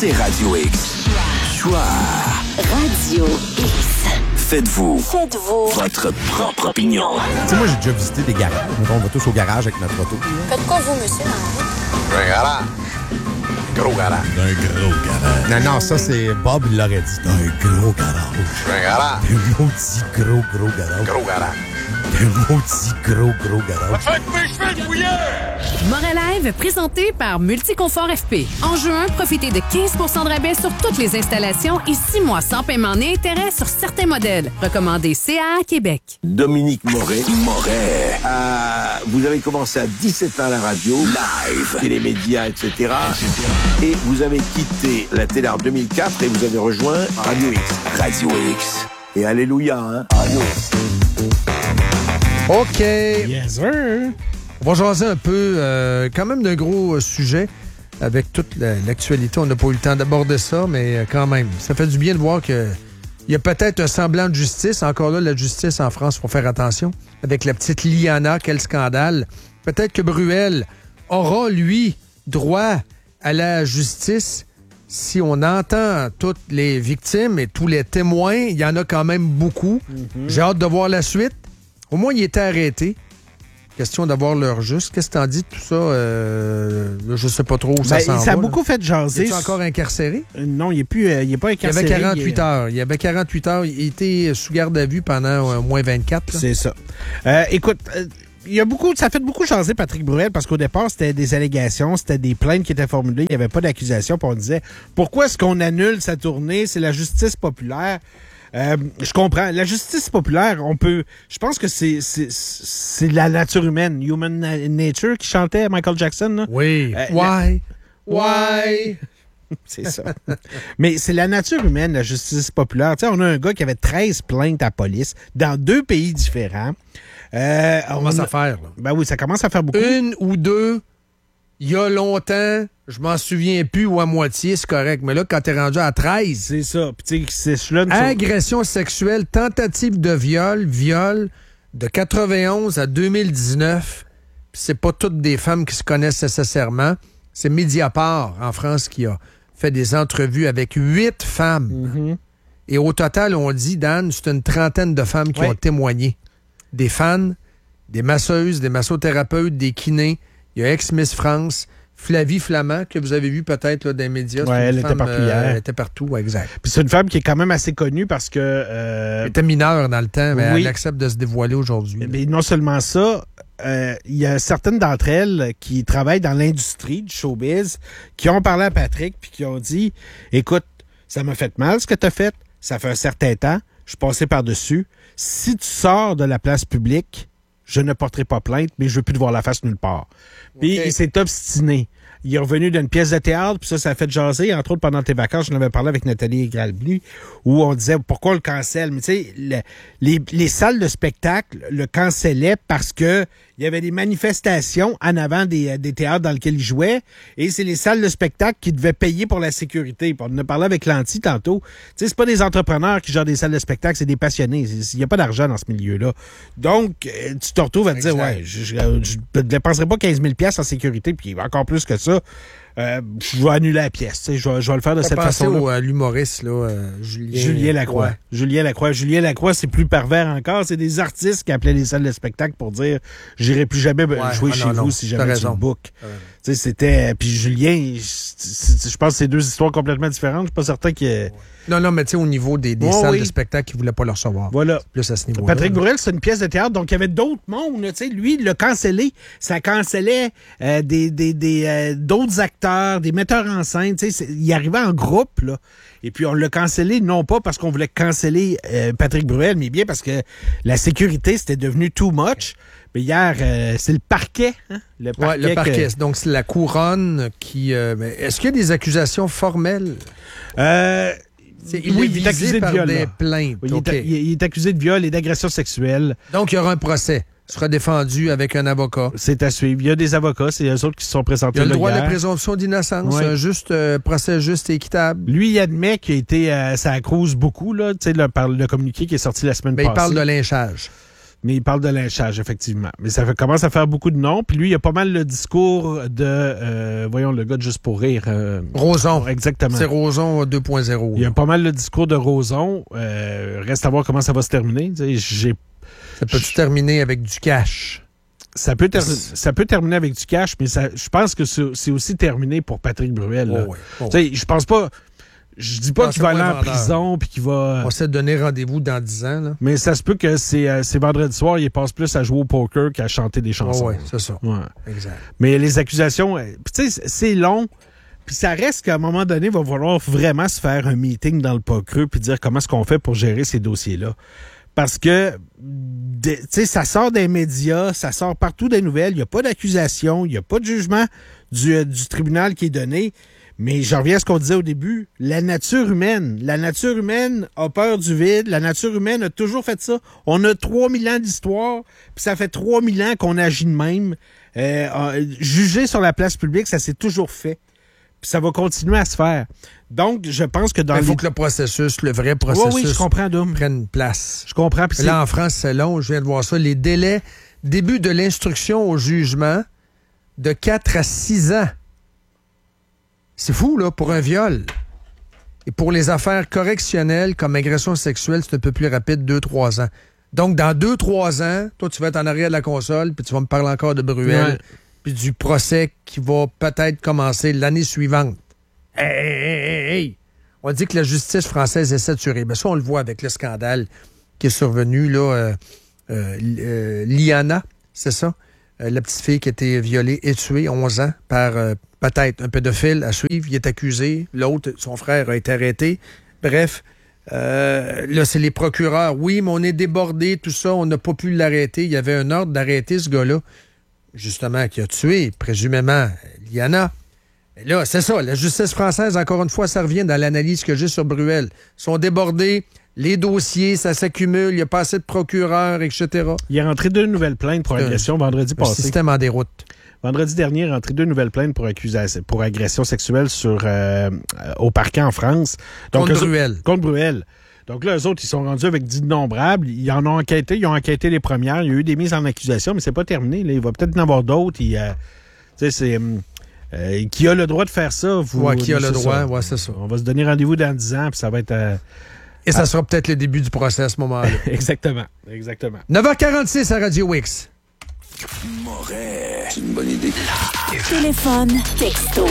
c'est Radio X. Choix. Radio X. Faites-vous votre propre opinion. Tu sais, moi, j'ai déjà visité des garages. On va tous au garage avec notre auto. Faites quoi, vous, monsieur? Un garage. Gros garage. Un gros garage. Non, ça, c'est Bob, il l'aurait dit. Un gros garage. Un garage. Un maudit gros garage. Gros garage. Un maudit gros garage. Morelive, présenté par Multiconfort FP. En juin, profitez de 15 % de rabais sur toutes les installations et 6 mois sans paiement ni intérêt sur certains modèles. Recommandé CA Québec. Dominique Moret. Vous avez commencé à 17 ans à la radio, live, télémédias, etc. Et vous avez quitté la télé en 2004 et vous avez rejoint Radio X. Radio X. Et alléluia, hein? Radio X. OK. Yes, sir. On va jaser un peu, quand même, d'un gros sujet avec toute l'actualité. On n'a pas eu le temps d'aborder ça, mais quand même, ça fait du bien de voir qu'il y a peut-être un semblant de justice. Encore là, la justice en France, il faut faire attention. Avec la petite Liana, quel scandale. Peut-être que Bruel aura, lui, droit à la justice. Si on entend toutes les victimes et tous les témoins, il y en a quand même beaucoup. Mm-hmm. J'ai hâte de voir la suite. Au moins, il était arrêté. Question d'avoir l'heure juste. Qu'est-ce que t'en dis de tout ça? Je sais pas trop où ça s'en va. Ça a beaucoup fait jaser. Es-tu encore incarcéré? Non, il n'est pas incarcéré. Il y avait 48 heures. Il y avait 48 heures. Il était sous garde à vue pendant moins 24. Là. C'est ça. Écoute, ça fait beaucoup jaser Patrick Bruel parce qu'au départ, c'était des allégations, c'était des plaintes qui étaient formulées. Il n'y avait pas d'accusation. Puis on disait, pourquoi est-ce qu'on annule sa tournée? C'est la justice populaire. Je comprends. La justice populaire, je pense que c'est la nature humaine, human nature, qui chantait Michael Jackson. Là. Oui. Why? C'est ça. Mais c'est la nature humaine, la justice populaire. Tu sais, on a un gars qui avait 13 plaintes à la police dans 2 pays différents. Ça commence à faire. Là. Ben oui, ça commence à faire beaucoup. 1 ou 2, il y a longtemps. Je m'en souviens plus ou à moitié, c'est correct. Mais là, quand t'es rendu à 13... C'est ça. Puis tu sais, agression sexuelle, tentative de viol de 91 à 2019. Puis c'est pas toutes des femmes qui se connaissent nécessairement. C'est Mediapart, en France, qui a fait des entrevues avec 8 femmes. Mm-hmm. Et au total, on dit, Dan, c'est une trentaine de femmes qui ont témoigné. Des fans, des masseuses, des massothérapeutes, des kinés. Il y a ex-Miss France... Flavie Flamand, que vous avez vu peut-être là, dans les médias. Oui, elle était partout hier. Elle était partout, exact. Puis c'est une femme qui est quand même assez connue parce que... Elle était mineure dans le temps, mais elle accepte de se dévoiler aujourd'hui. Mais non seulement ça, il y a certaines d'entre elles qui travaillent dans l'industrie du showbiz qui ont parlé à Patrick puis qui ont dit, écoute, ça m'a fait mal ce que tu as fait, ça fait un certain temps, je suis passé par-dessus. Si tu sors de la place publique, je ne porterai pas plainte, mais je veux plus te voir la face nulle part. Puis il s'est obstiné. Il est revenu d'une pièce de théâtre, puis ça a fait jaser. Entre autres, pendant tes vacances, j'en avais parlé avec Nathalie Gralbly, où on disait pourquoi on le cancelle. Mais tu sais, les salles de spectacle le cancellaient parce que il y avait des manifestations en avant des théâtres dans lesquels il jouait, et c'est les salles de spectacle qui devaient payer pour la sécurité. Puis on en a parlé avec Lanty tantôt. Tu sais, c'est pas des entrepreneurs qui gèrent des salles de spectacle, c'est des passionnés. Il n'y a pas d'argent dans ce milieu-là. Donc, tu te retrouves à te dire, ouais, je ne dépenserai pas 15 000 $ en sécurité, puis encore plus que ça. Je vais annuler la pièce. Je vais le faire de cette façon-là. À l'humoriste, là, Julien Lacroix. Ouais. Julien Lacroix, c'est plus pervers encore. C'est des artistes qui appelaient les salles de spectacle pour dire j'irai plus jamais jouer chez vous si jamais tu me book. C'était. Puis Julien, je pense que c'est 2 histoires complètement différentes. Je suis pas certain que. Non, mais tu sais, au niveau des salles de spectacle, il voulait pas le recevoir. Voilà. Plus à ce niveau-là. Patrick Bruel, c'est une pièce de théâtre, donc il y avait d'autres mondes. Lui, il l'a cancellé. Ça cancellait d'autres acteurs, des metteurs en scène. Il arrivait en groupe, là. Et puis, on l'a cancellé, non pas parce qu'on voulait canceller Patrick Bruel, mais bien parce que la sécurité, c'était devenu too much. Mais hier, c'est le parquet. Hein? Le parquet. Donc, c'est la couronne qui... est-ce qu'il y a des accusations formelles? Il est accusé par viol, des plaintes. Oui, il est accusé de viol et d'agression sexuelle. Donc, il y aura un procès. Il sera défendu avec un avocat. C'est à suivre. Il y a des avocats, c'est eux autres qui se sont présentés. Il y a le droit à la présomption d'innocence, un procès juste et équitable. Lui, il admet qu'il a été ça accuse beaucoup, là, le communiqué qui est sorti la semaine passée. Il parle de lynchage. Mais il parle de lynchage, effectivement. Mais ça commence à faire beaucoup de noms. Puis lui, il a pas mal le discours de... voyons, le gars de Juste pour rire. Roson. Exactement. C'est Roson 2.0. Il y a pas mal le discours de Roson. Reste à voir comment ça va se terminer. Ça peut-tu terminer avec du cash? Ça peut terminer avec du cash, mais je pense que c'est aussi terminé pour Patrick Bruel. Là. Je pense pas... Je dis pas qu'il va aller en prison puis qu'il va... On va se donner rendez-vous dans 10 ans. Là. Mais ça se peut que c'est vendredi soir, il passe plus à jouer au poker qu'à chanter des chansons. Oui, c'est ça. Ouais. Exact. Mais les accusations, tu sais, c'est long. Puis ça reste qu'à un moment donné, il va falloir vraiment se faire un meeting dans le poker puis dire comment est-ce qu'on fait pour gérer ces dossiers-là. Parce que, tu sais, ça sort des médias, ça sort partout des nouvelles. Il n'y a pas d'accusation, il n'y a pas de jugement du tribunal qui est donné. Mais je reviens à ce qu'on disait au début, la nature humaine a peur du vide, la nature humaine a toujours fait ça. On a 3000 ans d'histoire, puis ça fait 3000 ans qu'on agit de même. Juger sur la place publique, ça s'est toujours fait. Puis ça va continuer à se faire. Donc, je pense que dans il faut que le vrai processus, oui, je comprends, Dom, prenne place. Je comprends. Puis là, en France, c'est long, je viens de voir ça. Les délais, début de l'instruction au jugement, de 4 à 6 ans. C'est fou, là, pour un viol. Et pour les affaires correctionnelles, comme agression sexuelle, c'est un peu plus rapide, 2-3 ans. Donc, dans 2-3 ans, toi, tu vas être en arrière de la console, puis tu vas me parler encore de Bruel, puis du procès qui va peut-être commencer l'année suivante. Hey! On dit que la justice française est saturée. Ben ça, on le voit avec le scandale qui est survenu, là, Liana, c'est ça? La petite fille qui a été violée et tuée, 11 ans, par peut-être un pédophile à suivre. Il est accusé. L'autre, son frère, a été arrêté. Bref, là, c'est les procureurs. Oui, mais on est débordé, tout ça. On n'a pas pu l'arrêter. Il y avait un ordre d'arrêter ce gars-là, justement, qui a tué, présumément, Liana. Et là, c'est ça. La justice française, encore une fois, ça revient dans l'analyse que j'ai sur Bruel. Ils sont débordés. Les dossiers, ça s'accumule, il n'y a pas assez de procureurs, etc. Il est rentré 2 nouvelles plaintes pour agression vendredi passé. Le système en déroute. Vendredi dernier, il est rentré 2 nouvelles plaintes pour agression sexuelle au parquet en France. Donc, contre Bruel. Donc là, eux autres, ils sont rendus avec d'innombrables. Ils ont enquêté les premières. Il y a eu des mises en accusation, mais c'est pas terminé. Là. Il va peut-être y en avoir d'autres. Qui a le droit de faire ça? Qui a le droit? Ouais, c'est ça. On va se donner rendez-vous dans 10 ans, puis ça va être... Et ça sera peut-être le début du procès à ce moment-là. Exactement. 9h46 à Radio X. Moret. C'est une bonne idée. Téléphone, texto,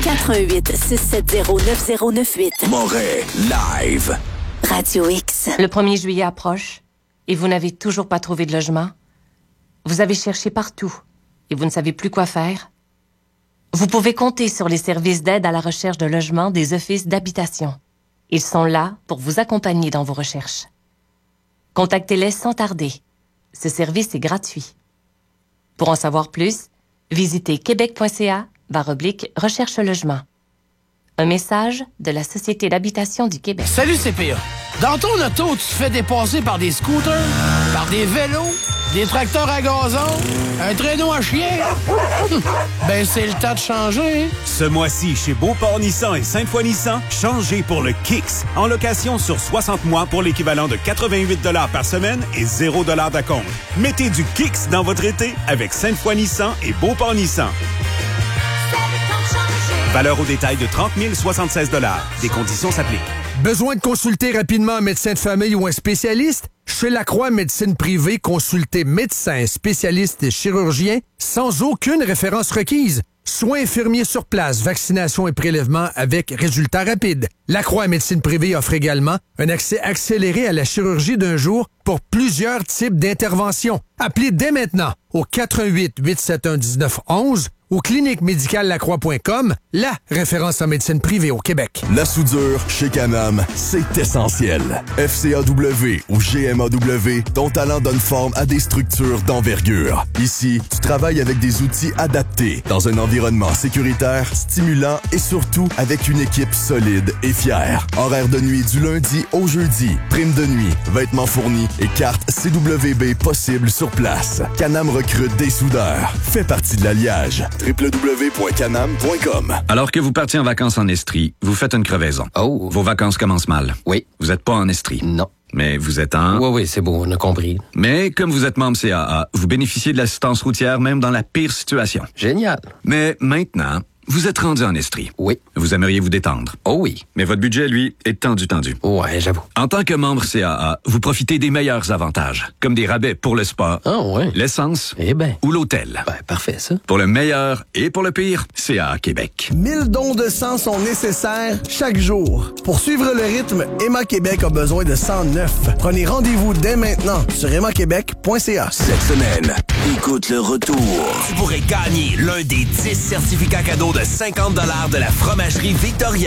88-670-9098. Moret, live. Radio X. Le 1er juillet approche et vous n'avez toujours pas trouvé de logement. Vous avez cherché partout et vous ne savez plus quoi faire. Vous pouvez compter sur les services d'aide à la recherche de logement des offices d'habitation. Ils sont là pour vous accompagner dans vos recherches. Contactez-les sans tarder. Ce service est gratuit. Pour en savoir plus, visitez québec.ca/recherche-logement. Un message de la Société d'habitation du Québec. Salut CPA. Dans ton auto, tu te fais dépasser par des scooters, par des vélos, des tracteurs à gazon, un traîneau à chien. Ben, c'est le temps de changer. Ce mois-ci, chez Beauport Nissan et Sainte-Foy Nissan, changez pour le Kicks. En location sur 60 mois pour l'équivalent de 88 $ par semaine et 0 $ d'acompte. Mettez du Kicks dans votre été avec Sainte-Foy Nissan et Beauport Nissan. Valeur au détail de 30 076 $. Des conditions s'appliquent. Besoin de consulter rapidement un médecin de famille ou un spécialiste? Chez Lacroix Médecine Privée, consultez médecins, spécialistes et chirurgiens sans aucune référence requise. Soins infirmiers sur place, vaccination et prélèvement avec résultats rapides. Lacroix Médecine Privée offre également un accès accéléré à la chirurgie d'un jour pour plusieurs types d'interventions. Appelez dès maintenant au 418-871-1911 ou cliniquemedicallacroix.com, la référence en médecine privée au Québec. La soudure, chez Can-Am, c'est essentiel. FCAW ou GMAW, ton talent donne forme à des structures d'envergure. Ici, tu travailles avec des outils adaptés, dans un environnement sécuritaire, stimulant et surtout avec une équipe solide et fière. Horaire de nuit du lundi au jeudi, prime de nuit, vêtements fournis et carte CWB possible sur place. Can-Am recrute des soudeurs. Fais partie de l'alliage. www.canam.com. Alors que vous partiez en vacances en Estrie, vous faites une crevaison. Oh. Vos vacances commencent mal. Oui. Vous n'êtes pas en Estrie. Non. Mais vous êtes en... Oui, c'est beau, on a compris. Mais comme vous êtes membre CAA, vous bénéficiez de l'assistance routière même dans la pire situation. Génial. Mais maintenant, vous êtes rendu en Estrie. Oui. Vous aimeriez vous détendre. Oh oui. Mais votre budget, lui, est tendu. Ouais, j'avoue. En tant que membre CAA, vous profitez des meilleurs avantages, comme des rabais pour le spa, l'essence ou l'hôtel. Ben, parfait, ça. Pour le meilleur et pour le pire, CAA Québec. 1000 dons de sang sont nécessaires chaque jour. Pour suivre le rythme, Emma Québec a besoin de 109. Prenez rendez-vous dès maintenant sur emmaquebec.ca. Cette semaine, écoute le retour. Tu pourrais gagner l'un des 10 certificats cadeaux de 50 $ de la Fromagerie Victoria.